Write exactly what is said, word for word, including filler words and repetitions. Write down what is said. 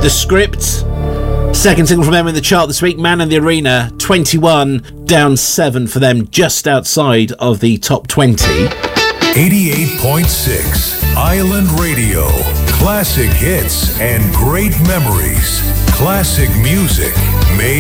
The Script. Second single from them in the chart this week, Man in the Arena, twenty-one, down seven for them, just outside of the top twenty. eighty-eight point six Island Radio. Classic hits and great memories. Classic music made